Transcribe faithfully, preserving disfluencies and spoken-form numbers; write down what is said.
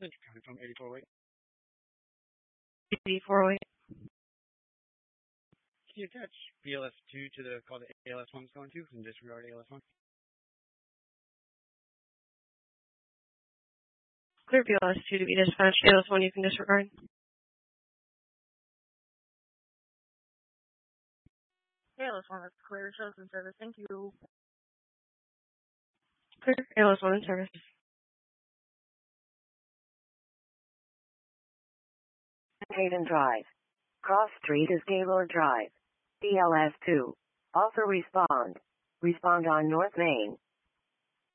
Thank you coming from eighty-four Way. eighty-four eight. Can you attach B L S two to the call that A L S one is going to and disregard A L S one? Clear B L S two to be dispatched. A L S one you can disregard. A L S one is clear. Shows in service. Thank you. Clear. A L S one in service. Haven Drive. Cross Street is Gaylord Drive. B L S two. Also respond. Respond on North Main.